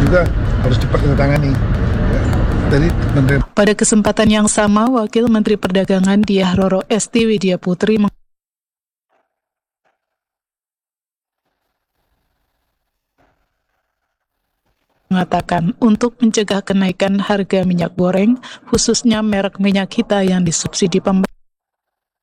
juga harus cepat kita tangani. Ya. Jadi Menteri. Pada kesempatan yang sama, Wakil Menteri Perdagangan Diah Roro Esti Widya Putri mengatakan untuk mencegah kenaikan harga minyak goreng, khususnya merek minyak kita yang disubsidi pemerintah,